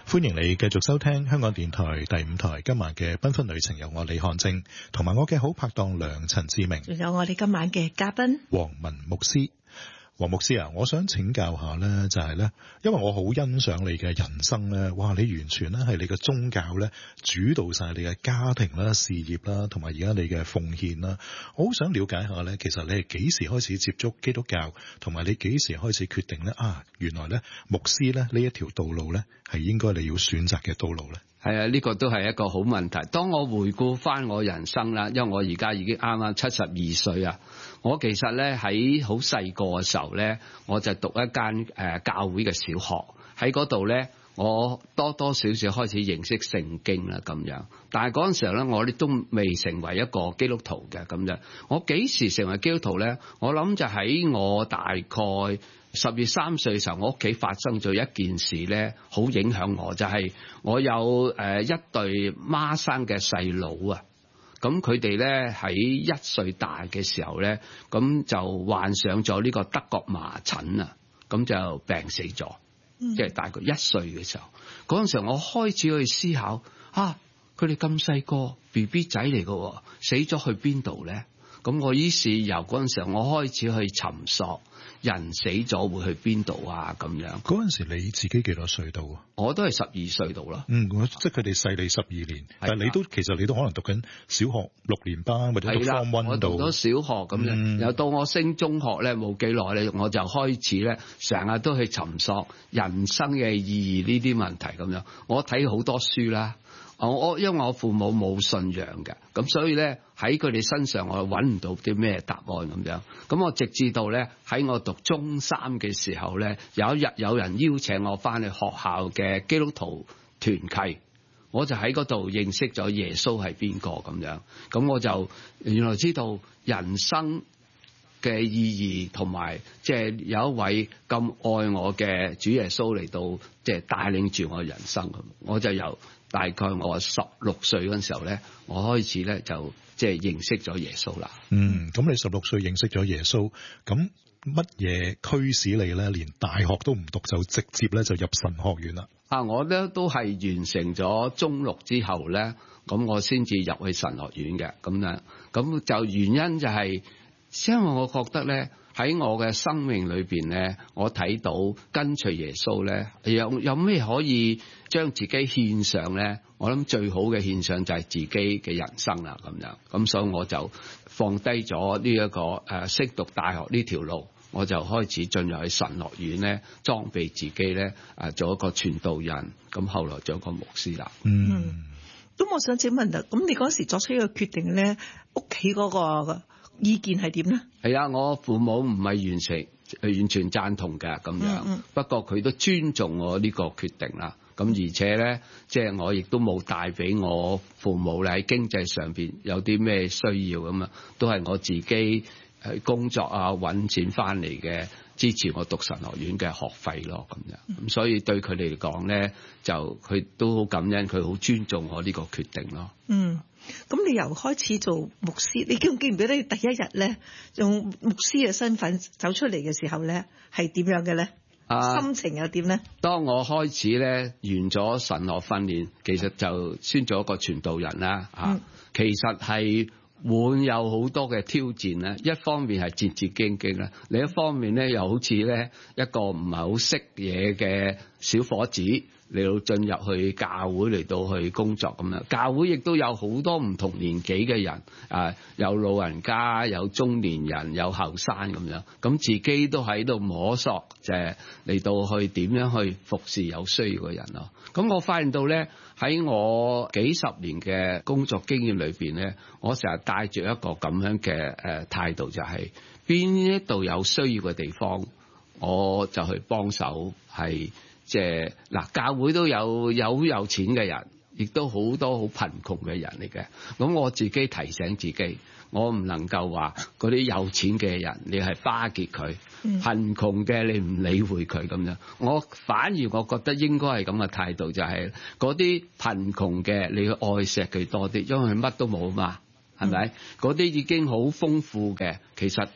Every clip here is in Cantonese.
歡迎你繼續收聽香港電台第5台今晚嘅繽紛旅程，由我李漢正同埋我嘅好拍檔梁陳志明， 仲有我哋今晚嘅嘉賓黃文牧師。黃牧師啊，我想請教下咧，就係咧，因為我好欣賞你嘅人生咧，哇！你完全咧係你嘅宗教咧主導晒你嘅家庭啦、事業啦，同埋而家你嘅奉獻啦。我好想了解下咧，其實你係幾時開始接觸基督教，同埋你幾時開始決定咧原來咧牧師咧呢一條道路咧係應該你要選擇嘅道路咧？ 係啊，呢個都係一個好問題。當我回顧翻我人生啦，因為我而家已經啱啱72歲啊。我其實咧喺好細個嘅時候咧，我就讀一間教會嘅小學，喺嗰度咧，我多多少少開始認識聖經啦咁樣。但係嗰陣時候咧，我哋都未成為一個基督徒嘅咁樣。我幾時成為基督徒咧？我諗就喺我大概12月3歲嘅時候，我屋企發生咗一件事咧，好影響我，就係我有一對孖生嘅細佬啊。咁佢哋咧喺1歲大嘅時候咧，咁就患上咗呢個德國麻疹啊，咁就病死咗，即係大概1歲嘅時候。嗰陣時候我開始去思考，佢哋咁細個 BB 仔嚟嘅，死咗去邊度咧？咁我於是由嗰陣時候我開始去尋索人死咗會去邊度啊咁樣。 嗰陣時你自己幾多歲到啊？ 我都係12歲到啦。 即係佢哋細你12年，但係其實你都可能讀緊小學6年班或者讀 Form 1 我讀咗小學咁樣，又到我升中學咧冇幾耐咧，我就開始咧成日都去尋索人生嘅意義呢啲問題咁樣。我睇好多書啦。因為我父母冇信仰嘅，咁所以咧喺佢哋身上我揾唔到啲咩答案咁樣。咁我直至到咧喺我讀中3嘅時候咧，有一日有人邀請我翻去學校嘅基督徒團契，我就喺嗰度認識咗耶穌係邊個咁樣。咁我就原來知道人生嘅意義，同埋即係有一位咁愛我嘅主耶穌嚟到即係帶領住我人生。我就由大概我16歲嗰陣時候咧，我開始咧就即係認識咗耶穌啦。 咁你16歲認識咗耶穌，咁乜嘢驅使你咧連大學都唔讀就直接咧就入神學院啦？ 我咧都係完成咗中6之後咧，咁我先至入去神學院嘅咁樣。咁就原因就係因為我覺得咧喺我嘅生命裏邊咧，我睇到跟隨耶穌咧有咩可以將自己獻上咧？我諗最好嘅獻上就係自己嘅人生啦咁樣。咁所以我就放低咗呢一個識讀大學呢條路，我就開始進入去神學院咧，裝備自己咧做一個傳道人。咁後來做一個牧師啦。 咁我想請問啦，咁你嗰時作出一個決定咧，屋企嗰個意見係點咧？係啊， 我父母唔係完全贊同嘅咁樣，不過佢都尊重我呢個決定啦。咁而且咧，即係我亦都冇帶俾我父母咧喺經濟上邊有啲咩需要咁啊，都係我自己去工作啊揾錢翻嚟嘅，支持我讀神學院嘅學費咯咁樣。咁所以對佢哋嚟講咧，就佢都好感恩，佢好尊重我呢個決定咯。 咁你由開始做牧師，你記唔記得你第一日咧用牧師嘅身份走出嚟嘅時候咧係點樣嘅咧？心情又點咧？ 當我開始咧完咗神學訓練，其實就先做一個傳道人啦。其實係會有好多嘅挑戰咧。一方面係戰戰兢兢啦，另一方面咧又好似咧一個唔係好識嘢嘅小伙子嚟到進入去教會嚟到去工作咁樣。教會亦都有好多唔同年紀嘅人，有老人家，有中年人，有後生咁樣。咁自己都喺度摸索，就係嚟到去點樣去服侍有需要嘅人咯。咁我發現到咧喺我幾十年嘅工作經驗裏邊咧，我成日帶住一個咁樣嘅態度，就係邊一度有需要嘅地方，我就去幫手係。即係嗱，教會都有錢嘅人，亦都好多好貧窮嘅人嚟嘅。咁我自己提醒自己，我唔能夠話嗰啲有錢嘅人你係巴結佢，貧窮嘅你唔理會佢咁樣。我反而我覺得應該係咁嘅態度，就係嗰啲貧窮嘅你去愛錫佢多啲，因為佢乜都冇嘛，係咪？嗰啲已經好豐富嘅，其實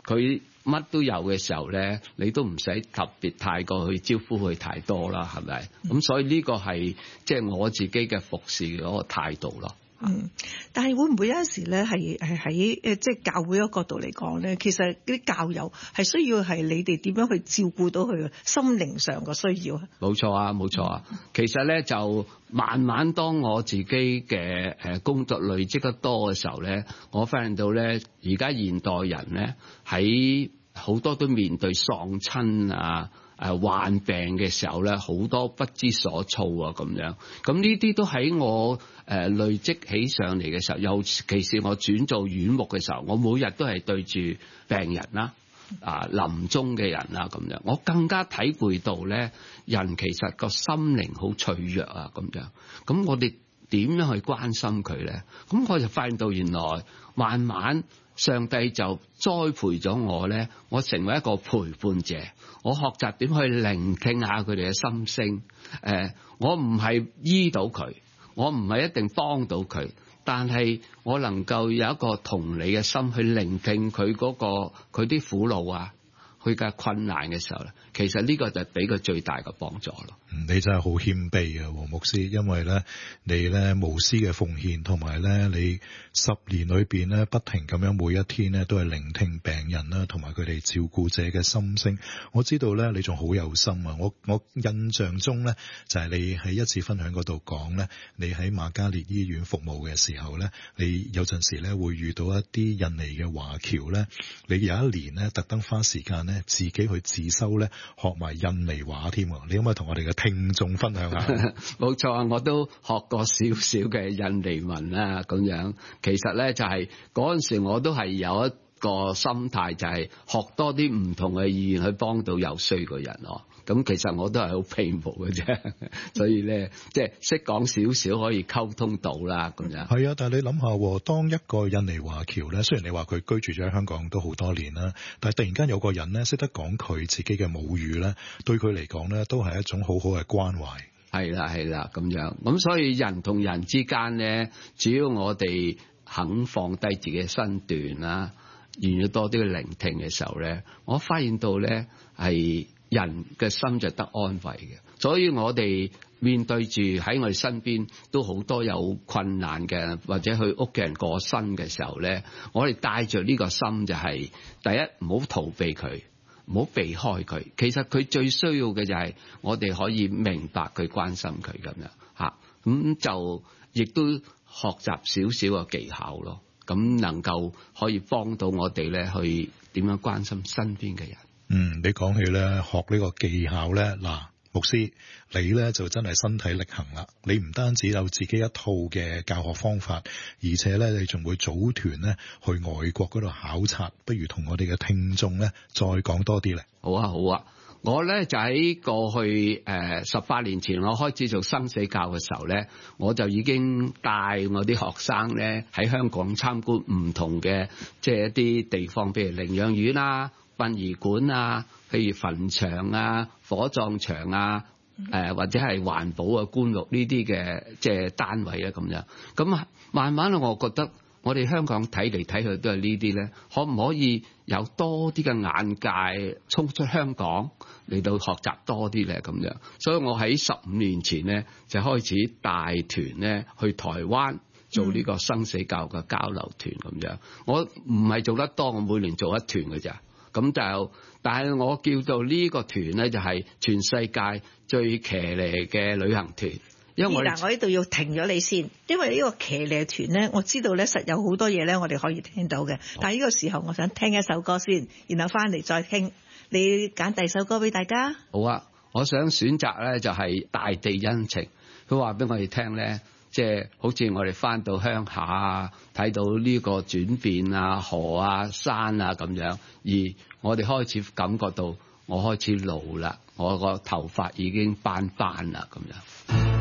佢乜都有嘅時候咧，你都唔使特別太過去招呼佢太多啦，係咪？咁所以呢個係即係我自己嘅服侍嗰個態度咯。 但係會唔會有陣時咧係喺即係教會嗰個角度嚟講咧，其實啲教友係需要係你哋點樣去照顧到佢心靈上嘅需要啊？冇錯啊， 冇錯啊。其實咧就慢慢當我自己嘅工作累積得多嘅時候咧，我發現到咧而家現代人咧喺好多都面對喪親啊。患病嘅時候咧，好多不知所措啊，咁樣。咁呢啲都喺我累積起上嚟嘅時候，尤其是我轉做院牧嘅時候，我每日都係對住病人啦、臨終嘅人啦咁樣。我更加體會到咧，人其實個心靈好脆弱啊，咁樣。咁我哋點樣去關心佢咧？咁我就發現到原來慢慢上帝就栽培咗我咧，我成為一個陪伴者。我學習點去聆聽下佢哋嘅心聲，我唔係醫到佢，我唔係一定幫到佢，但係我能夠有一個同理嘅心去聆聽佢佢啲苦惱啊，佢嘅困難嘅時候咧，其實呢個就俾佢最大嘅幫助咯。 你真係好謙卑嘅黃牧師，因為咧你咧無私嘅奉獻，同埋咧你10年裏邊咧不停咁樣每一天咧都係聆聽病人啦，同埋佢哋照顧者嘅心聲。我知道咧你仲好有心啊！我印象中咧就係你喺一次分享嗰度講咧，你喺瑪嘉烈醫院服務嘅時候咧，你有陣時咧會遇到一啲印尼嘅華僑咧，你有一年咧特登花時間咧自己去自修咧學埋印尼話添。你可唔可以同我哋嘅聽眾分享下？ 冇錯啊，我都學過少少嘅印尼文啦，咁樣。其實咧就係嗰陣時我都係有一個心態，就係學多啲唔同嘅語言去幫到有需嘅人咯。咁其實我都係好皮毛嘅啫，所以咧即係識講少少可以溝通到啦，咁樣。係啊，但係你諗下，當一個印尼華僑咧，雖然你話佢居住咗喺香港都好多年啦，但係突然間有個人咧識得講佢自己嘅母語咧，對佢嚟講咧都係一種好好嘅關懷。 係啦，咁樣。咁所以人同人之間咧，只要我哋肯放低自己嘅身段啦，願意多啲去聆聽嘅時候咧，我發現到咧係人嘅心就得安慰嘅。所以我哋面對住喺我哋身邊都好多有困難嘅，或者佢屋企人過身嘅時候咧，我哋帶着呢個心就係第一，唔好逃避佢，唔好避開佢。其實佢最需要嘅就係我哋可以明白佢、關心佢咁樣嚇。咁就亦都學習少少嘅技巧咯。咁能夠可以幫到我哋咧去點樣關心身邊嘅人。 你講起咧學呢個技巧咧，嗱，牧師你咧就真係身體力行啦。你唔單止有自己一套嘅教學方法，而且咧你仲會組團咧去外國嗰度考察。不如同我哋嘅聽眾咧再講多啲咧。 好啊。我咧就喺過去18年前我開始做生死教嘅時候咧，我就已經帶我啲學生咧喺香港參觀唔同嘅即係一啲地方，譬如領養院啊、殯儀館啊、譬如墳場啊、火葬場啊，或者係環保啊、棺木呢啲嘅即係單位啊咁樣。咁慢慢我覺得我哋香港睇嚟睇去都係呢啲咧，可唔可以有多啲嘅眼界衝出香港嚟到學習多啲咧咁樣？所以我喺15年前咧就開始帶團咧去台灣做呢個生死教嘅交流團咁樣。我唔係做得多，我每年做一團嘅咋。咁就但係我叫做呢個團咧就係全世界最騎呢嘅旅行團。因為我呢度要停咗你先，因為呢個騎呢團咧，我知道咧實有好多嘢咧，我哋可以聽到嘅。但係呢個時候，我想聽一首歌先，然後翻嚟再傾。你揀第二首歌俾大家。 好啊，我想選擇咧就係大地恩情。佢話俾我哋聽咧，即係好似我哋翻到鄉下啊，睇到呢個轉變啊，河啊、山啊咁樣，而我哋開始感覺到我開始老啦，我個頭髮已經斑斑啦咁樣。